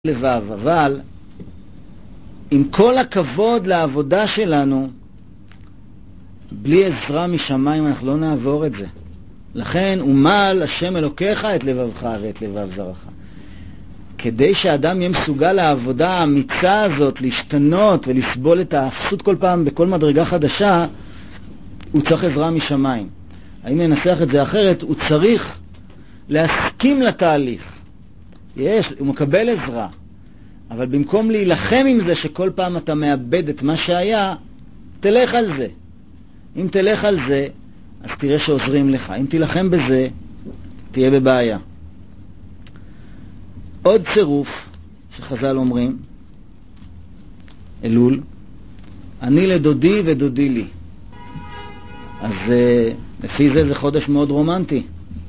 לבב, אבל עם כל הכבוד לעבודה שלנו, בלי עזרה משמיים אנחנו לא נעבור את זה. לכן ומל השם אלוקיך את לבבך ואת לבב זרעך. כדי שאדם יהיה מסוגל לעבודה האמיצה הזאת, להשתנות ולסבול את האפסות כל פעם בכל מדרגה חדשה, הוא צריך עזרה משמיים. האם ננסח את זה אחרת? הוא צריך להסכים לתהליך. הוא מקבל עזרה, אבל במקום להילחם עם זה שכל פעם אתה מאבד את מה שהיה, תלך על זה. אם תלך על זה, אז תראה שעוזרים לך. אם תילחם בזה, תהיה בבעיה. עוד צירוף שחז"ל אומרים, אלול, אני לדודי ודודי לי. אז לפי זה חודש מאוד רומנטי.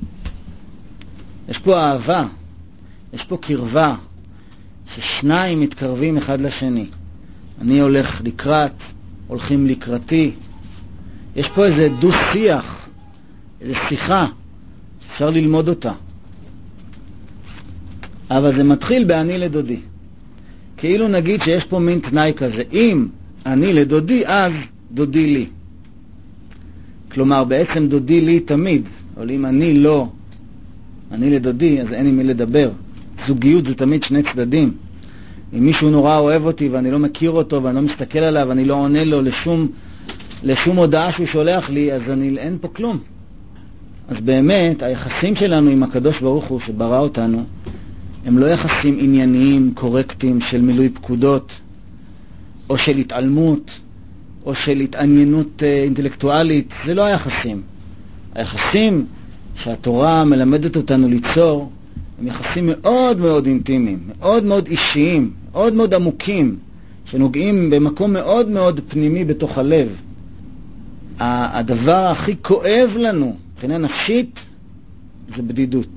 יש פה אהבה, יש פה קרבה, ששניים מתקרבים אחד לשני. אני הולך לקראת, הולכים לקראתי. יש פה איזה דו-שיח, איזה שיחה, אפשר ללמוד אותה. אבל זה מתחיל באני לדודי. כאילו נגיד שיש פה מין תנאי כזה, אם אני לדודי, אז דודי לי. כלומר, בעצם דודי לי תמיד, אבל אם אני לא, אני לדודי, אז אין עם מי לדבר. זוגיות זה תמיד שני צדדים. אם מישהו נורא אוהב אותי ואני לא מכיר אותו ואני לא מסתכל עליו ואני לא עונה לו לשום הודעה שהוא שולח לי, אז אין פה כלום. אז באמת, היחסים שלנו עם הקדוש ברוך הוא שברא אותנו, הם לא יחסים ענייניים, קורקטיים, של מילוי פקודות, או של התעלמות, או של התעניינות אינטלקטואלית. זה לא היחסים. היחסים שהתורה מלמדת אותנו ליצור, הם יחסים מאוד מאוד אינטימיים, מאוד מאוד אישיים, מאוד מאוד עמוקים, שנוגעים במקום מאוד מאוד פנימי בתוך הלב. הדבר הכי כואב לנו, מבחינה נפשית, זה בדידות.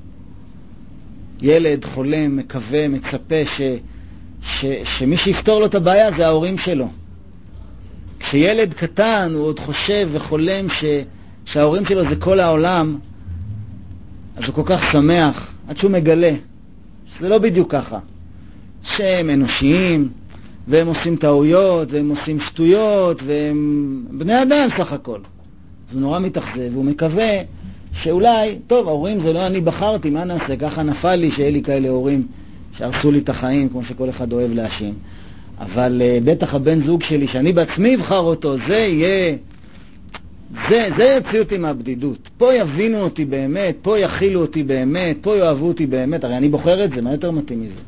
ילד חולם, מקווה, מצפה שמי שיפתור לו את הבעיה זה ההורים שלו. כשילד קטן הוא עוד חושב וחולם שההורים שלו זה כל העולם, אז הוא כל כך שמח, עד שהוא מגלה שזה לא בדיוק ככה. שהם אנושיים, והם עושים טעויות, והם עושים שטויות, והם בני אדם סך הכל. אז הוא נורא מתאכזב, והוא מקווה שאולי, טוב, ההורים זה לא אני בחרתי, מה נעשה? ככה נפל לי שיהיה לי כאלה הורים שהרסו לי את החיים, כמו שכל אחד אוהב להאשים. אבל בטח הבן זוג שלי, שאני בעצמי אבחר אותו, זה יהיה... זה יוציא אותי מהבדידות. פה יבינו אותי באמת, פה יכילו אותי באמת, פה יאהבו אותי באמת. הרי אני בוחר את זה, מה יותר מתאים מזה?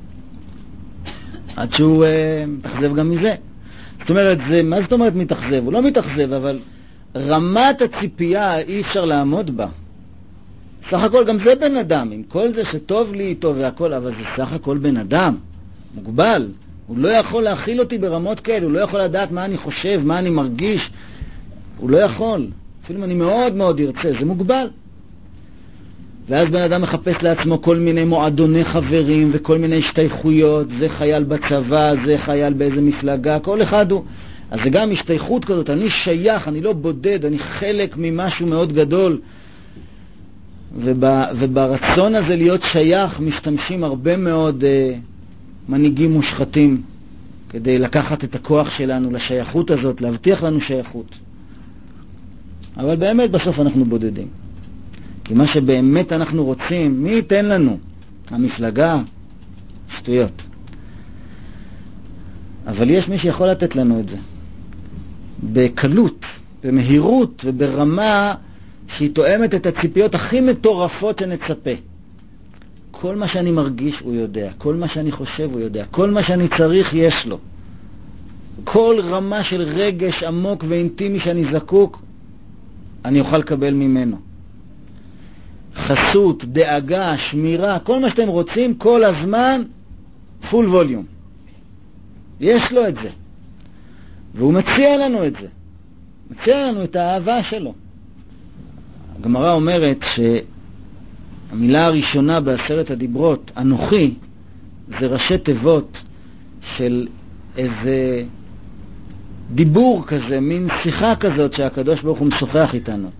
עד שהוא מתאכזב גם מזה. זאת אומרת, מה זאת אומרת מתאכזב? הוא לא מתאכזב, אבל רמת הציפייה אי אפשר לעמוד בה. סך הכל גם זה בן אדם, עם כל זה שטוב לי איתו והכל, אבל זה סך הכל בן אדם, מוגבל. הוא לא יכול להכיל אותי ברמות כאלה, הוא לא יכול לדעת מה אני חושב, מה אני מרגיש. הוא לא יכול. אפילו אם אני מאוד מאוד ארצה, זה מוגבל. ואז בן אדם מחפש לעצמו כל מיני מועדוני חברים וכל מיני השתייכויות, זה חייל בצבא, זה חייל באיזה מפלגה, כל אחד הוא. אז זה גם השתייכות כזאת, אני שייך, אני לא בודד, אני חלק ממשהו מאוד גדול. וברצון הזה להיות שייך משתמשים הרבה מאוד מנהיגים מושחתים כדי לקחת את הכוח שלנו לשייכות הזאת, להבטיח לנו שייכות. אבל באמת בסוף אנחנו בודדים. כי מה שבאמת אנחנו רוצים, מי ייתן לנו? המפלגה? שטויות. אבל יש מי שיכול לתת לנו את זה. בקלות, במהירות וברמה שהיא תואמת את הציפיות הכי מטורפות שנצפה. כל מה שאני מרגיש הוא יודע, כל מה שאני חושב הוא יודע, כל מה שאני צריך יש לו. כל רמה של רגש עמוק ואינטימי שאני זקוק, אני אוכל לקבל ממנו. חסות, דאגה, שמירה, כל מה שאתם רוצים, כל הזמן, פול ווליום. יש לו את זה. והוא מציע לנו את זה. מציע לנו את האהבה שלו. הגמרא אומרת שהמילה הראשונה בעשרת הדיברות, אנוכי, זה ראשי תיבות של איזה דיבור כזה, מין שיחה כזאת שהקדוש ברוך הוא משוחח איתנו.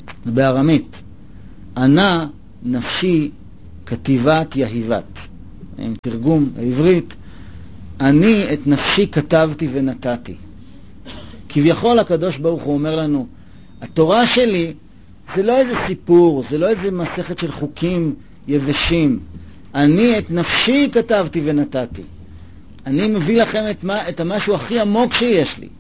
בארמית, אנא נפשי כתיבת יהיבת. עם תרגום לעברית, אני את נפשי כתבתי ונתתי. כביכול הקדוש ברוך הוא אומר לנו, התורה שלי זה לא איזה סיפור, זה לא איזה מסכת של חוקים יבשים. אני את נפשי כתבתי ונתתי. אני מביא לכם את המשהו הכי עמוק שיש לי.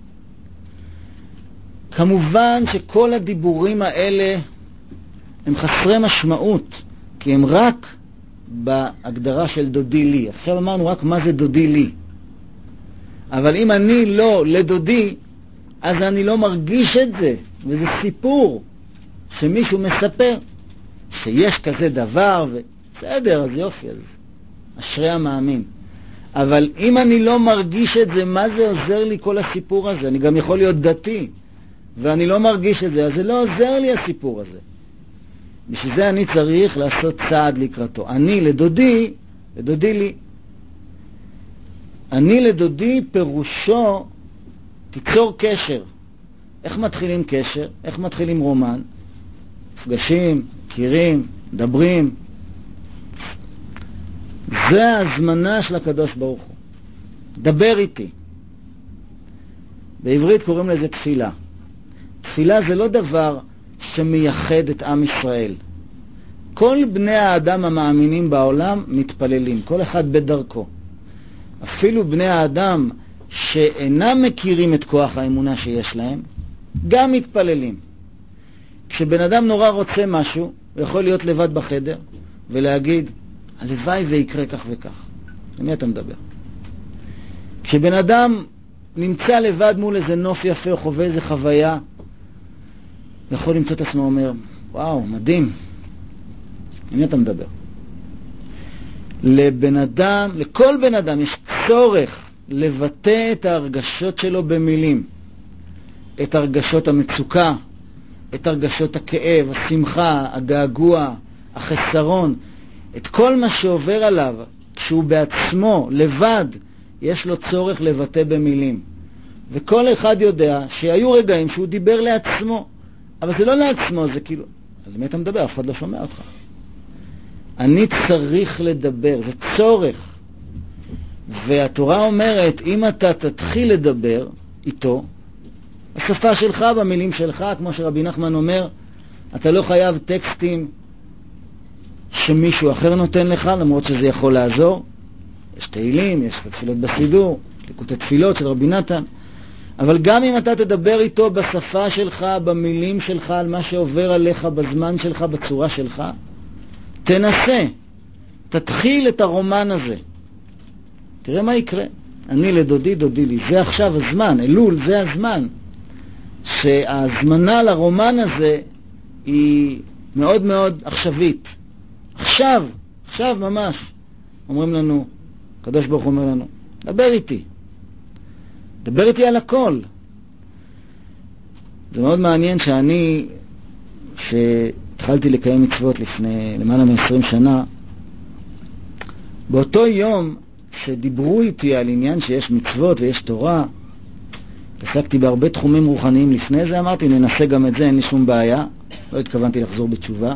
כמובן שכל הדיבורים האלה הם חסרי משמעות, כי הם רק בהגדרה של דודי לי. עכשיו אמרנו רק מה זה דודי לי. אבל אם אני לא לדודי, אז אני לא מרגיש את זה. וזה סיפור שמישהו מספר שיש כזה דבר, בסדר, אז יופי, אז אשרי המאמין. אבל אם אני לא מרגיש את זה, מה זה עוזר לי כל הסיפור הזה? אני גם יכול להיות דתי, ואני לא מרגיש את זה, אז זה לא עוזר לי הסיפור הזה. בשביל זה אני צריך לעשות צעד לקראתו. אני לדודי לי. אני לדודי פירושו תיצור קשר. איך מתחילים קשר? איך מתחילים רומן? מפגשים, מכירים, מדברים. זה ההזמנה של הקדוש ברוך הוא. דבר איתי. בעברית קוראים לזה תפילה. תפילה זה לא דבר שמייחד את עם ישראל. כל בני האדם המאמינים בעולם מתפללים, כל אחד בדרכו. אפילו בני האדם שאינם מכירים את כוח האמונה שיש להם, גם מתפללים. כשבן אדם נורא רוצה משהו, הוא יכול להיות לבד בחדר ולהגיד, הלוואי זה יקרה כך וכך. למי אתה מדבר? כשבן אדם נמצא לבד מול איזה נוף יפה או חווה איזה חוויה, הוא יכול למצוא את עצמו אומר, וואו, מדהים. למי אתה מדבר? לכל בן אדם יש צורך לבטא את ההרגשות שלו במילים. את הרגשות המצוקה, את הרגשות הכאב, השמחה, הגעגוע, החסרון, את כל מה שעובר עליו, כשהוא בעצמו, לבד, יש לו צורך לבטא במילים. וכל אחד יודע שהיו רגעים שהוא דיבר לעצמו, אבל זה לא לעצמו, זה כאילו, אז למי אתה מדבר? אף אחד לא שומע אותך. אני צריך לדבר, זה צורך. והתורה אומרת, אם אתה תתחיל לדבר איתו, בשפה שלך, במילים שלך, כמו שרבי נחמן אומר, אתה לא חייב טקסטים שמישהו אחר נותן לך, למרות שזה יכול לעזור. יש תהילים, יש תפילות בסידור, ליקוטי תפילות של רבי נתן. אבל גם אם אתה תדבר איתו בשפה שלך, במילים שלך, על מה שעובר עליך, בזמן שלך, בצורה שלך, תנסה, תתחיל את הרומן הזה. תראה מה יקרה. אני לדודי, דודי לי. זה עכשיו הזמן, אלול, זה הזמן. שההזמנה לרומן הזה היא מאוד מאוד עכשווית. עכשיו ממש. אומרים לנו, הקדוש ברוך הוא אומר לנו, דבר איתי על הכל. זה מאוד מעניין שהתחלתי לקיים מצוות לפני למעלה מ-20 שנה, באותו יום שדיברו איתי על עניין שיש מצוות ויש תורה, עסקתי בהרבה תחומים רוחניים לפני זה, אמרתי ננסה גם את זה, אין לי שום בעיה, לא התכוונתי לחזור בתשובה.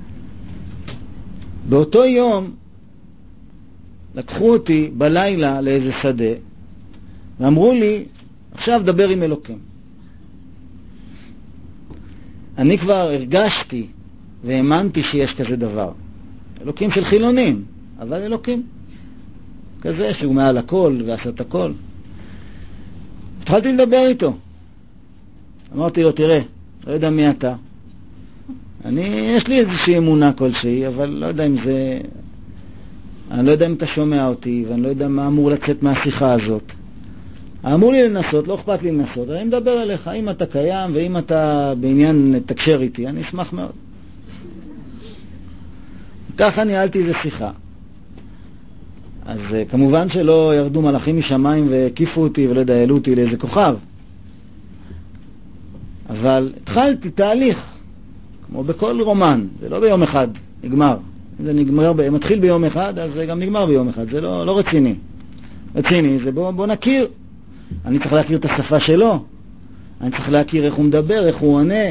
באותו יום לקחו אותי בלילה לאיזה שדה ואמרו לי, עכשיו דבר עם אלוקים. אני כבר הרגשתי והאמנתי שיש כזה דבר. אלוקים של חילונים, אבל אלוקים כזה שהוא מעל הכל ועשה את הכל. התחלתי לדבר איתו. אמרתי לו, תראה, לא יודע מי אתה. יש לי איזושהי אמונה כלשהי, אבל לא יודע אם זה... אני לא יודע אם אתה שומע אותי, ואני לא יודע מה אמור לצאת מהשיחה הזאת. אמור לי לנסות, לא אכפת לי לנסות, אני מדבר אליך, אם אתה קיים, ואם אתה בעניין תקשר איתי, אני אשמח מאוד. ככה ניהלתי איזו שיחה. אז כמובן שלא ירדו מלאכים משמיים והקיפו אותי ולא יודע, העלו אותי לאיזה כוכב. אבל התחלתי תהליך, כמו בכל רומן, זה לא ביום אחד, נגמר. אם זה מתחיל ביום אחד, אז זה גם נגמר ביום אחד, זה לא רציני. רציני זה בוא נכיר. אני צריך להכיר את השפה שלו, אני צריך להכיר איך הוא מדבר, איך הוא עונה.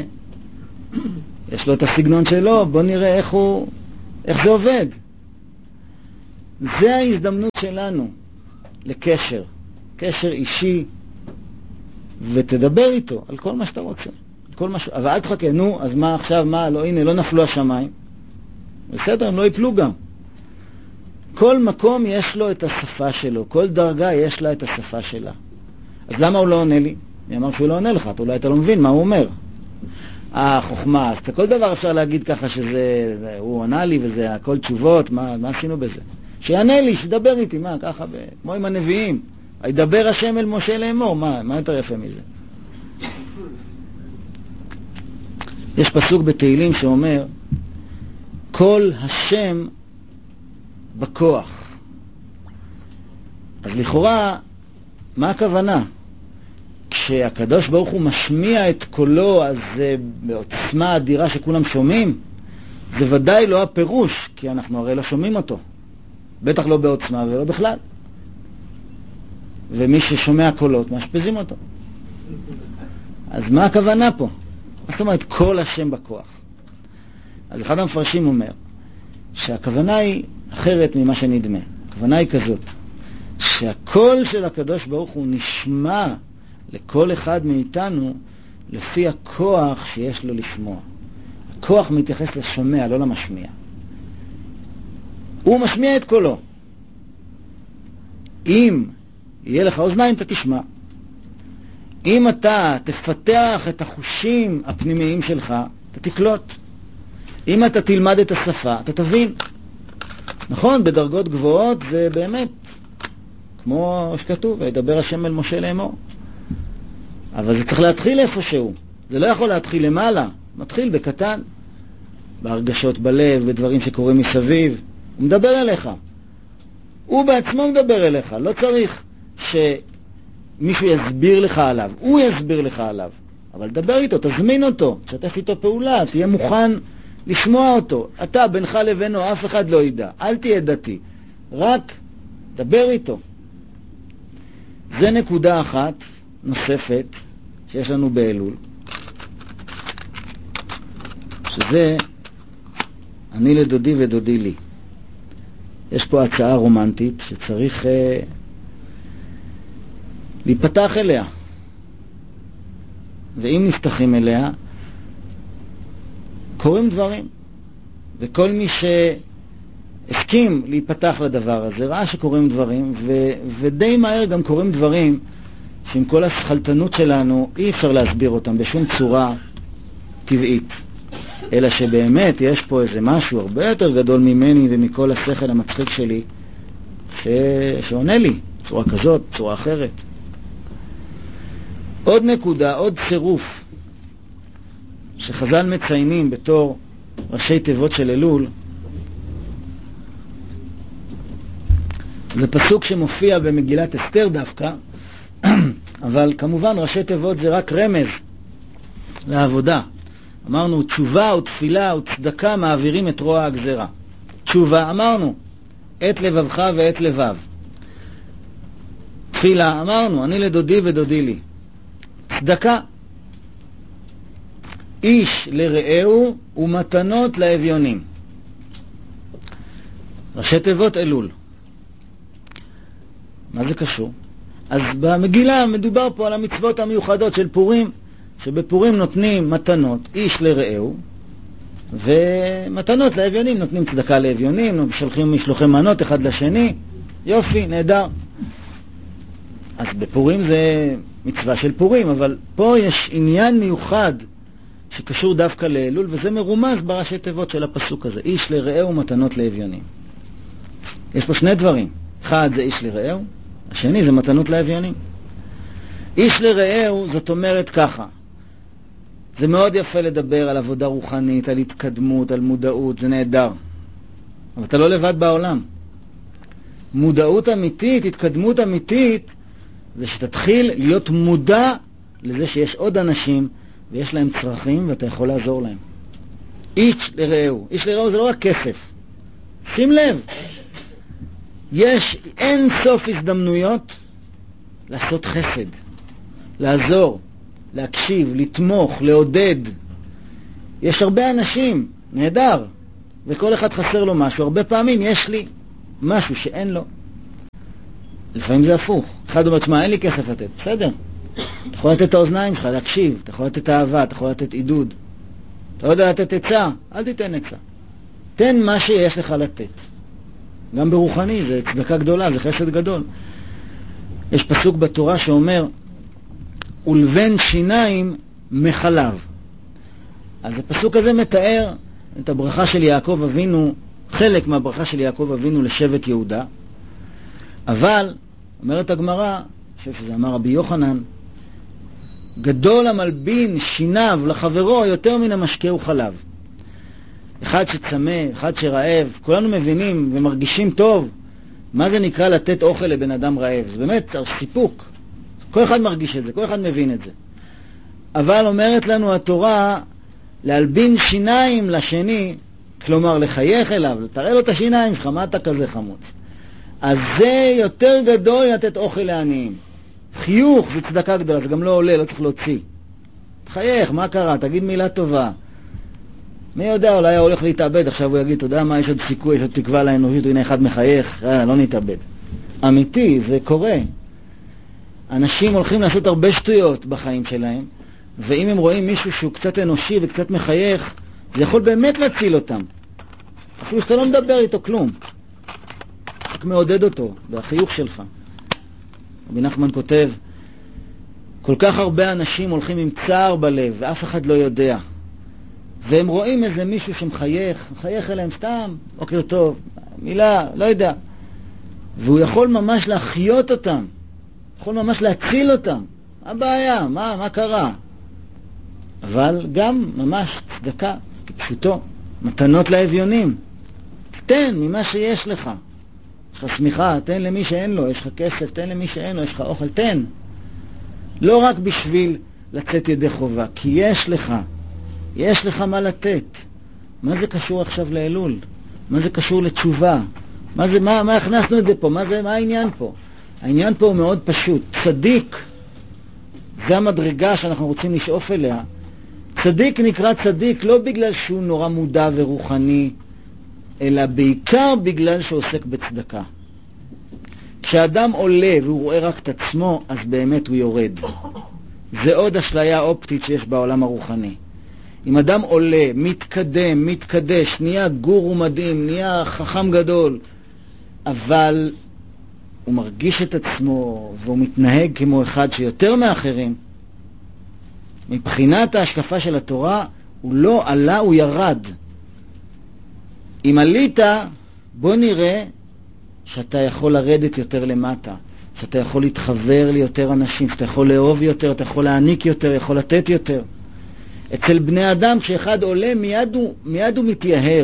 יש לו את הסגנון שלו, בוא נראה איך זה עובד. זה ההזדמנות שלנו לקשר, קשר אישי, ותדבר איתו על כל מה שאתה רוצה. אבל אל תחכה, נו, אז מה עכשיו, מה, לא, הנה, לא נפלו השמיים. בסדר, הם לא יפלו גם. כל מקום יש לו את השפה שלו, כל דרגה יש לה את השפה שלה. אז למה הוא לא עונה לי? אני אמר שהוא לא עונה לך, אולי אתה לא מבין מה הוא אומר. חוכמה, אז כל דבר אפשר להגיד ככה שזה, הוא עונה לי וזה הכל תשובות, מה עשינו בזה? שיענה לי, שידבר איתי, מה, ככה, כמו עם הנביאים. ידבר השם אל משה לאמור, מה יותר יפה מזה? יש פסוק בתהילים שאומר, כל השם בכוח. אז לכאורה, מה הכוונה? כשהקדוש ברוך הוא משמיע את קולו, אז זה בעוצמה אדירה שכולם שומעים? זה ודאי לא הפירוש, כי אנחנו הרי לא שומעים אותו. בטח לא בעוצמה ולא בכלל. ומי ששומע קולות, מאשפזים אותו. אז מה הכוונה פה? מה זאת אומרת, כל השם בכוח? אז אחד המפרשים אומר, שהכוונה היא אחרת ממה שנדמה. הכוונה היא כזאת, שהקול של הקדוש ברוך הוא נשמע לכל אחד מאיתנו לפי הכוח שיש לו לשמוע. הכוח מתייחס לשומע, לא למשמיע. הוא משמיע את קולו. אם יהיה לך אוזניים, אתה תשמע. אם אתה תפתח את החושים הפנימיים שלך, אתה תקלוט. אם אתה תלמד את השפה, אתה תבין. נכון, בדרגות גבוהות זה באמת, כמו שכתוב, וידבר השם אל משה לאמור. אבל זה צריך להתחיל איפשהו. זה לא יכול להתחיל למעלה. מתחיל בקטן, בהרגשות בלב, בדברים שקורים מסביב. הוא מדבר אליך. הוא בעצמו מדבר אליך. לא צריך שמישהו יסביר לך עליו. הוא יסביר לך עליו. אבל דבר איתו, תזמין אותו, תשתף איתו פעולה, תהיה מוכן לשמוע אותו. אתה, בינך לבינו, אף אחד לא ידע. אל תהיה דתי. רק דבר איתו. זה נקודה אחת נוספת שיש לנו באלול. שזה אני לדודי ודודי לי. יש פה הצעה רומנטית שצריך להיפתח אליה. ואם נפתחים אליה, קורים דברים. וכל מי שהסכים להיפתח לדבר הזה, ראה שקורים דברים, ודי מהר גם קורים דברים שעם כל הסחלטנות שלנו אי אפשר להסביר אותם בשום צורה טבעית. אלא שבאמת יש פה איזה משהו הרבה יותר גדול ממני ומכל השכל המצחיק שלי שעונה לי, צורה כזאת, צורה אחרת. עוד נקודה, עוד צירוף שחז"ל מציינים בתור ראשי תיבות של אלול, זה פסוק שמופיע במגילת אסתר דווקא, אבל כמובן ראשי תיבות זה רק רמז לעבודה. אמרנו, תשובה ותפילה וצדקה מעבירים את רוע הגזרה. תשובה, אמרנו, את לבבך ואת לבב. תפילה, אמרנו, אני לדודי ודודי לי. צדקה, איש לרעהו ומתנות לאביונים. ראשי תיבות אלול. מה זה קשור? אז במגילה מדובר פה על המצוות המיוחדות של פורים, שבפורים נותנים מתנות איש לרעהו, ומתנות לאביונים, נותנים צדקה לאביונים, שולחים משלוחי מנות אחד לשני. יופי, נהדר. אז בפורים זה מצווה של פורים, אבל פה יש עניין מיוחד שקשור דווקא לאלול, וזה מרומז בראשי תיבות של הפסוק הזה, איש לרעהו מתנות לאביונים. יש פה שני דברים, אחד זה איש לרעהו, השני זה מתנות לאביונים. איש לרעהו זאת אומרת ככה, זה מאוד יפה לדבר על עבודה רוחנית, על התקדמות, על מודעות, זה נהדר. אבל אתה לא לבד בעולם. מודעות אמיתית, התקדמות אמיתית, זה שתתחיל להיות מודע לזה שיש עוד אנשים ויש להם צרכים ואתה יכול לעזור להם. איש לרעהו. איש לרעהו זה לא רק כסף. שים לב, יש אין סוף הזדמנויות לעשות חסד, לעזור, להקשיב, לתמוך, לעודד. יש הרבה אנשים, נהדר, וכל אחד חסר לו משהו. הרבה פעמים יש לי, משהו שאין לו. לפעמים זה הפוך. אחד אומר, תשמע, אין לי כסף לתת. בסדר. אתה יכול לתת את האוזניים שלך, להקשיב, אתה יכול לתת את האהבה, אתה יכול לתת עידוד. אתה לא יודע לתת עצה, אל תיתן עצה. תן מה שיש לך לתת. גם ברוחני, זה צדקה גדולה, זה חסד גדול. יש פסוק בתורה שאומר, ולבן שיניים מחלב. אז הפסוק הזה מתאר את הברכה של יעקב אבינו, חלק מהברכה של יעקב אבינו לשבט יהודה. אבל, אומרת הגמרא, אני חושב שזה אמר רבי יוחנן, גדול המלבין שיניו לחברו יותר מן המשקה וחלב. אחד שצמא, אחד שרעב, כולנו מבינים ומרגישים טוב מה זה נקרא לתת אוכל לבן אדם רעב. זה באמת סיפוק. כל אחד מרגיש את זה, כל אחד מבין את זה. אבל אומרת לנו התורה להלבין שיניים לשני, כלומר לחייך אליו, תראה לו את השיניים שלך, מה אתה כזה חמוץ? אז זה יותר גדול לתת אוכל לעניים. חיוך זה צדקה גדולה, זה גם לא עולה, לא צריך להוציא. תחייך, מה קרה? תגיד מילה טובה. מי יודע, אולי הוא הולך להתאבד, עכשיו הוא יגיד, אתה יודע מה, יש עוד סיכוי, יש עוד תקווה לאנושית, הנה אחד מחייך, לא נתאבד. אמיתי, זה קורה. אנשים הולכים לעשות הרבה שטויות בחיים שלהם, ואם הם רואים מישהו שהוא קצת אנושי וקצת מחייך, זה יכול באמת להציל אותם. אפילו שאתה לא מדבר איתו כלום. רק מעודד אותו, והחיוך שלך. רבי נחמן כותב, כל כך הרבה אנשים הולכים עם צער בלב, ואף אחד לא יודע. והם רואים איזה מישהו שמחייך אליהם סתם, בוקר טוב, מילה, לא יודע. והוא יכול ממש להחיות אותם, יכול ממש להציל אותם. מה הבעיה? מה קרה? אבל גם ממש צדקה, כפשוטו, מתנות לאביונים. תן ממה שיש לך. יש לך סמיכה, תן למי שאין לו, יש לך כסף, תן למי שאין לו, יש לך אוכל, תן. לא רק בשביל לצאת ידי חובה, כי יש לך מה לתת. מה זה קשור עכשיו לאלול? מה זה קשור לתשובה? מה הכנסנו את זה פה? מה העניין פה? העניין פה הוא מאוד פשוט. צדיק, זה המדרגה שאנחנו רוצים לשאוף אליה. צדיק נקרא צדיק לא בגלל שהוא נורא מודע ורוחני, אלא בעיקר בגלל שהוא עוסק בצדקה. כשאדם עולה והוא רואה רק את עצמו, אז באמת הוא יורד. זה עוד אשליה אופטית שיש בעולם הרוחני. אם אדם עולה, מתקדם, מתקדש, נהיה גורו מדהים, נהיה חכם גדול, אבל הוא מרגיש את עצמו והוא מתנהג כמו אחד שיותר מאחרים, מבחינת ההשקפה של התורה הוא לא עלה, הוא ירד. אם עלית, בוא נראה שאתה יכול לרדת יותר למטה, שאתה יכול להתחבר ליותר אנשים, שאתה יכול לאהוב יותר, אתה יכול להעניק יותר, יכול לתת יותר. אצל בני אדם שאחד עולה מיד הוא מתייהר,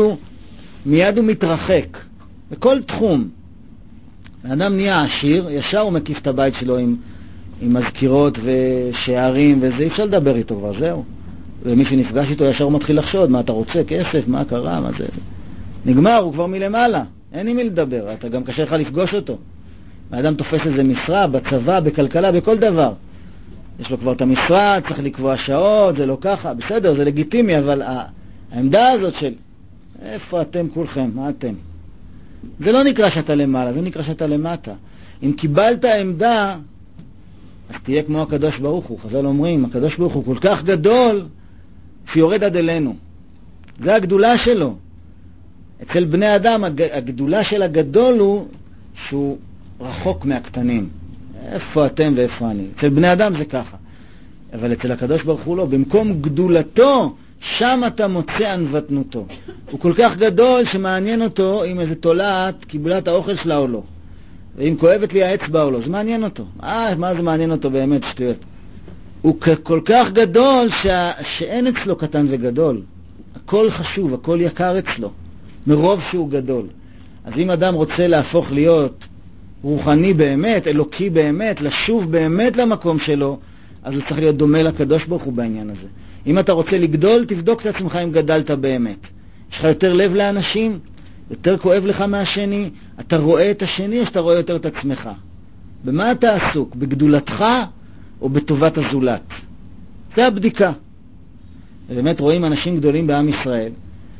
מיד הוא מתרחק בכל תחום. האדם נהיה עשיר, ישר הוא מקיף את הבית שלו עם מזכירות ושערים וזה, אי אפשר לדבר איתו כבר, זהו. ומי שנפגש איתו ישר הוא מתחיל לחשוד, מה אתה רוצה, כסף, מה קרה, מה זה. נגמר, הוא כבר מלמעלה, אין עם מי לדבר, אתה גם קשה לך לפגוש אותו. האדם תופס איזה משרה, בצבא, בכלכלה, בכל דבר. יש לו כבר את המשרה, צריך לקבוע שעות, זה לא ככה, בסדר, זה לגיטימי, אבל העמדה הזאת של איפה אתם כולכם, מה אתם? זה לא נקרא שאתה למעלה, זה נקרא שאתה למטה. אם קיבלת עמדה, אז תהיה כמו הקדוש ברוך הוא. חז"ל אומרים, הקדוש ברוך הוא כל כך גדול שיורד עד אלינו. זה הגדולה שלו. אצל בני אדם הגדולה של הגדול הוא שהוא רחוק מהקטנים. איפה אתם ואיפה אני? אצל בני אדם זה ככה. אבל אצל הקדוש ברוך הוא לא. במקום גדולתו, שם אתה מוצא ענוותנותו. הוא כל כך גדול שמעניין אותו אם איזה תולעת קיבלה את האוכל שלה או לא. ואם כואבת לי האצבע או לא, זה מעניין אותו. מה זה מעניין אותו באמת, שטויות. הוא כל כך גדול שאין אצלו קטן וגדול. הכל חשוב, הכל יקר אצלו. מרוב שהוא גדול. אז אם אדם רוצה להפוך להיות רוחני באמת, אלוקי באמת, לשוב באמת למקום שלו, אז הוא צריך להיות דומה לקדוש ברוך הוא בעניין הזה. אם אתה רוצה לגדול, תבדוק את עצמך אם גדלת באמת. יש לך יותר לב לאנשים, יותר כואב לך מהשני, אתה רואה את השני או שאתה רואה יותר את עצמך? במה אתה עסוק? בגדולתך או בטובת הזולת? זה הבדיקה. ובאמת רואים אנשים גדולים בעם ישראל,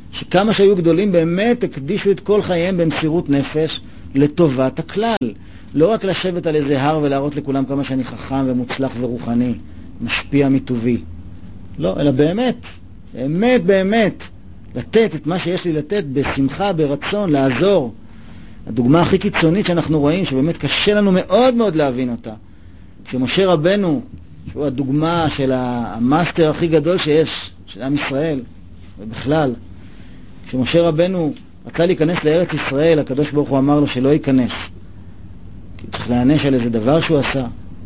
שכמה שהיו גדולים באמת הקדישו את כל חייהם במסירות נפש לטובת הכלל. לא רק לשבת על איזה הר ולהראות לכולם כמה שאני חכם ומוצלח ורוחני, משפיע מטובי. לא, אלא באמת, באמת, באמת, לתת את מה שיש לי לתת בשמחה, ברצון, לעזור. הדוגמה הכי קיצונית שאנחנו רואים, שבאמת קשה לנו מאוד מאוד להבין אותה, כשמשה רבנו, שהוא הדוגמה של המאסטר הכי גדול שיש, של עם ישראל, ובכלל, כשמשה רבנו רצה להיכנס לארץ ישראל, הקדוש ברוך הוא אמר לו שלא ייכנס, כי צריך להענש על איזה דבר שהוא עשה.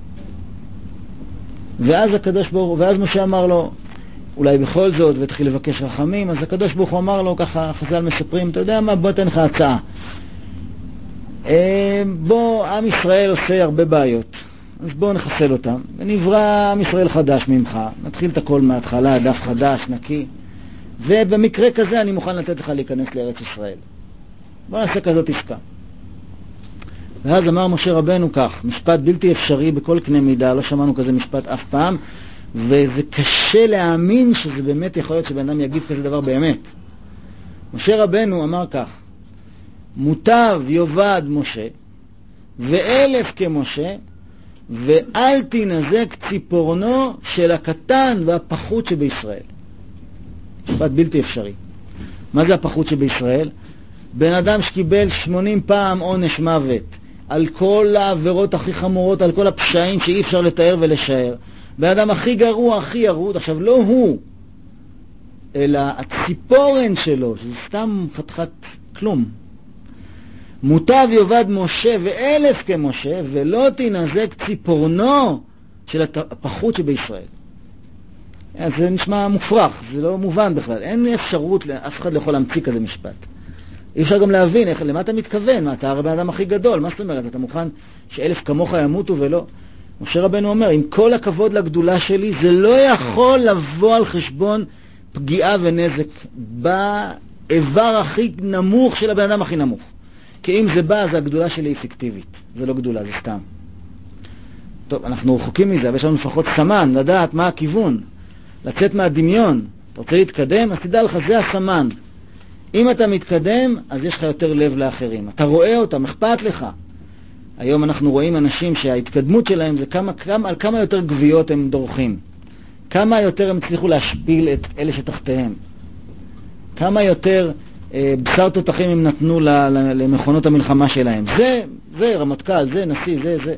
ואז משה אמר לו, אולי בכל זאת, והתחיל לבקש רחמים, אז הקדוש ברוך הוא אמר לו, ככה חז"ל מספרים, אתה יודע מה, בוא תן לך הצעה. בוא, עם ישראל עושה הרבה בעיות, אז בואו נחסל אותם, ונברא עם ישראל חדש ממך, נתחיל את הכל מההתחלה, דף חדש, נקי, ובמקרה כזה אני מוכן לתת לך להיכנס לארץ ישראל. בוא נעשה כזאת עסקה. ואז אמר משה רבנו כך, משפט בלתי אפשרי בכל קנה מידה, לא שמענו כזה משפט אף פעם, וזה קשה להאמין שזה באמת יכול להיות שבן אדם יגיד כזה דבר באמת. משה רבנו אמר כך, מוטב יאבד משה, ואלף כמשה, ואל תנזק ציפורנו של הקטן והפחות שבישראל. משפט בלתי אפשרי. מה זה הפחות שבישראל? בן אדם שקיבל 80 פעם עונש מוות, על כל העבירות הכי חמורות, על כל הפשעים שאי אפשר לתאר ולשער. בן אדם הכי גרוע, הכי ירוד, עכשיו לא הוא, אלא הציפורן שלו, שזה סתם חתיכת כלום. מוטב יאבד משה ואלף כמשה, ולא תנזק ציפורנו של הפחות שבישראל. אז זה נשמע מופרך, זה לא מובן בכלל. אין אפשרות, אף אחד לא יכול להמציא כזה משפט. אי אפשר גם להבין למה אתה מתכוון, מה אתה הרי בן אדם הכי גדול, מה זאת אומרת? אתה מוכן שאלף כמוך ימותו ולא? משה רבנו אומר, עם כל הכבוד לגדולה שלי, זה לא יכול לבוא על חשבון פגיעה ונזק באיבר הכי נמוך של הבן אדם הכי נמוך. כי אם זה בא, אז הגדולה שלי היא פיקטיבית. זה לא גדולה, זה סתם. טוב, אנחנו רחוקים מזה, אבל יש לנו לפחות סמן, לדעת מה הכיוון, לצאת מהדמיון. אתה רוצה להתקדם? אז תדע לך, זה הסמן. אם אתה מתקדם, אז יש לך יותר לב לאחרים. אתה רואה אותם, אכפת לך. היום אנחנו רואים אנשים שההתקדמות שלהם זה על כמה יותר גוויות הם דורכים. כמה יותר הם הצליחו להשפיל את אלה שתחתיהם. כמה יותר בשר תותחים הם נתנו למכונות המלחמה שלהם. זה רמטכ"ל, זה נשיא, זה.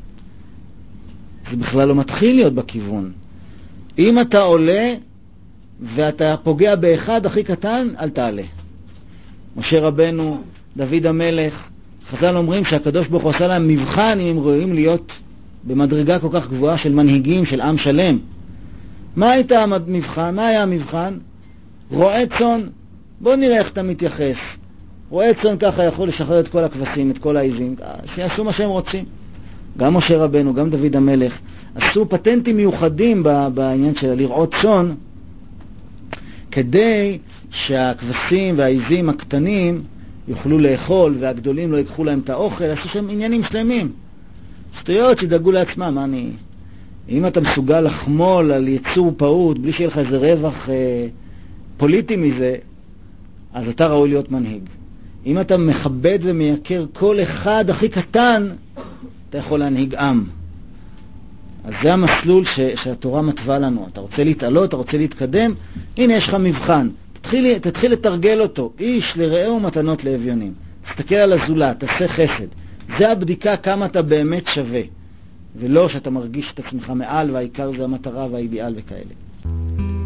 זה בכלל לא מתחיל להיות בכיוון. אם אתה עולה ואתה פוגע באחד הכי קטן, אל תעלה. משה רבנו, דוד המלך, חז"ל אומרים שהקדוש ברוך הוא עשה להם מבחן אם הם ראויים להיות במדרגה כל כך גבוהה של מנהיגים, של עם שלם. מה הייתה המבחן? מה היה המבחן? רועה צאן. בוא נראה איך אתה מתייחס. רועה צאן ככה יכול לשחרר את כל הכבשים, את כל העיזים, שיעשו מה שהם רוצים. גם משה רבנו, גם דוד המלך, עשו פטנטים מיוחדים בעניין של לרעות צאן, כדי שהכבשים והעיזים הקטנים יוכלו לאכול, והגדולים לא ייקחו להם את האוכל, עשו שם עניינים שלמים. שטויות שדאגו לעצמם. אם אתה מסוגל לחמול על יצור פעוט, בלי שיהיה לך איזה רווח פוליטי מזה, אז אתה ראוי להיות מנהיג. אם אתה מכבד ומייקר כל אחד הכי קטן, אתה יכול להנהיג עם. אז זה המסלול שהתורה מתווה לנו. אתה רוצה להתעלות, אתה רוצה להתקדם, הנה יש לך מבחן. תתחיל לתרגל אותו. איש לרעהו מתנות לאביונים. תסתכל על הזולת, תעשה חסד. זה הבדיקה כמה אתה באמת שווה. ולא שאתה מרגיש את עצמך מעל, והעיקר זה המטרה והאידיאל וכאלה.